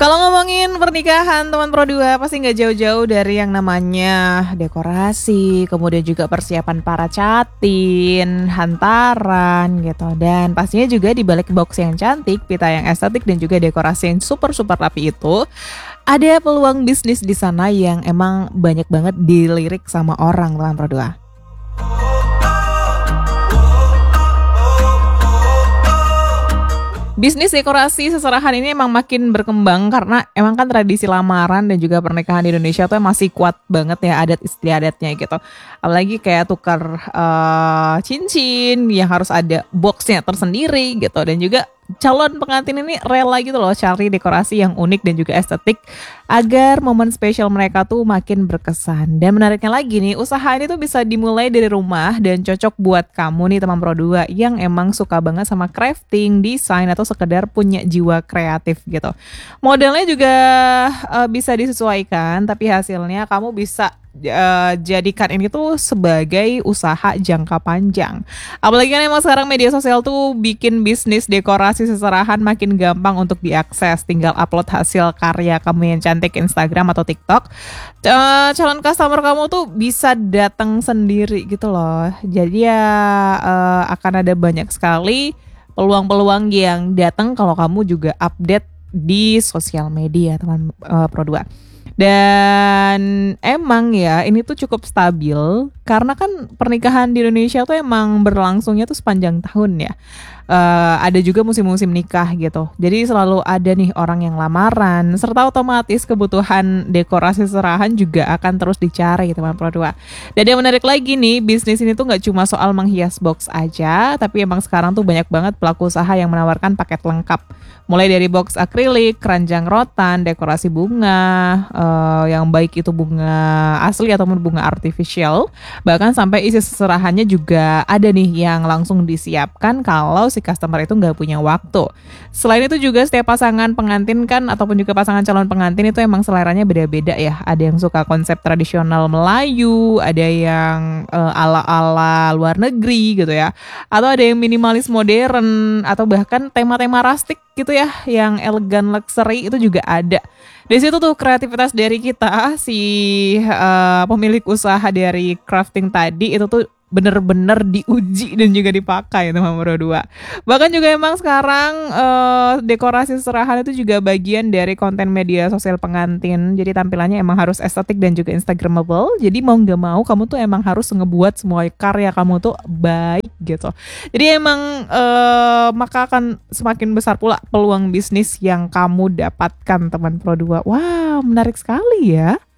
Kalau ngomongin pernikahan teman Pro 2 pasti nggak jauh-jauh dari yang namanya dekorasi, kemudian juga persiapan para catin, hantaran gitu. Dan pastinya juga di balik box yang cantik, pita yang estetik dan juga dekorasi yang super-super rapi itu, ada peluang bisnis di sana yang emang banyak banget dilirik sama orang teman Pro 2. Bisnis dekorasi seserahan ini emang makin berkembang karena emang kan tradisi lamaran dan juga pernikahan di Indonesia tuh masih kuat banget ya adat istiadatnya gitu. Apalagi kayak tukar cincin yang harus ada boxnya tersendiri gitu, dan juga calon pengantin ini rela gitu loh cari dekorasi yang unik dan juga estetik agar momen spesial mereka tuh makin berkesan. Dan menariknya lagi nih, usaha ini tuh bisa dimulai dari rumah dan cocok buat kamu nih teman Pro 2 yang emang suka banget sama crafting, desain atau sekedar punya jiwa kreatif gitu. Modelnya juga bisa disesuaikan, tapi hasilnya kamu bisa jadikan ini tuh sebagai usaha jangka panjang. Apalagi kan emang sekarang media sosial tuh bikin bisnis dekorasi seserahan makin gampang untuk diakses. Tinggal upload hasil karya kamu yang cantik ke Instagram atau TikTok. Calon customer kamu tuh bisa datang sendiri gitu loh. Jadi ya akan ada banyak sekali peluang-peluang yang datang kalau kamu juga update di sosial media teman Pro 2. Dan emang ya ini tuh cukup stabil karena kan pernikahan di Indonesia tuh emang berlangsungnya tuh sepanjang tahun ya. Ada juga musim-musim nikah gitu. Jadi selalu ada nih orang yang lamaran, serta otomatis kebutuhan dekorasi serahan juga akan terus dicari teman Pro 2. Dan yang menarik lagi nih, bisnis ini tuh nggak cuma soal menghias box aja, tapi emang sekarang tuh banyak banget pelaku usaha yang menawarkan paket lengkap. Mulai dari box akrilik, keranjang rotan, dekorasi bunga, yang baik itu bunga asli ataupun bunga artificial. Bahkan sampai isi seserahannya juga ada nih yang langsung disiapkan kalau si customer itu nggak punya waktu. Selain itu juga setiap pasangan pengantin kan ataupun juga pasangan calon pengantin itu emang seleranya beda-beda ya. Ada yang suka konsep tradisional Melayu, ada yang ala-ala luar negeri gitu ya. Atau ada yang minimalis modern atau bahkan tema-tema rustic gitu ya, yang elegan luxury itu juga ada. Di situ tuh kreativitas dari kita si pemilik usaha dari crafting tadi itu tuh bener-bener diuji dan juga dipakai teman Pro 2. Bahkan juga emang sekarang dekorasi serahan itu juga bagian dari konten media sosial pengantin. Jadi tampilannya emang harus estetik dan juga instagramable. Jadi mau nggak mau kamu tuh emang harus ngebuat semua karya kamu tuh baik gitu. Jadi emang maka akan semakin besar pula peluang bisnis yang kamu dapatkan teman Pro 2. Wow, menarik sekali ya.